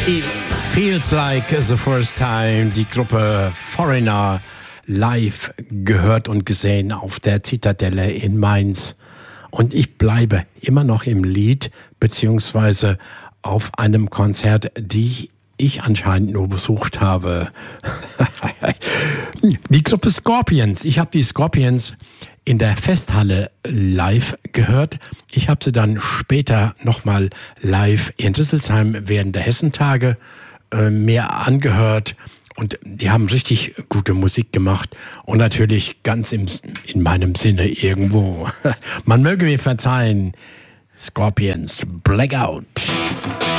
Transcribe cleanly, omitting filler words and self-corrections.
It feels like the first time. Die Gruppe Foreigner live gehört und gesehen auf der Zitadelle in Mainz. Und ich bleibe immer noch im Lied, beziehungsweise auf einem Konzert, die ich anscheinend nur besucht habe. Die Gruppe Scorpions. Ich habe die Scorpions in der Festhalle live gehört. Ich habe sie dann später nochmal live in Rüsselsheim während der Hessentage mehr angehört. Und die haben richtig gute Musik gemacht. Und natürlich ganz in meinem Sinne irgendwo. Man möge mir verzeihen. Scorpions, Blackout.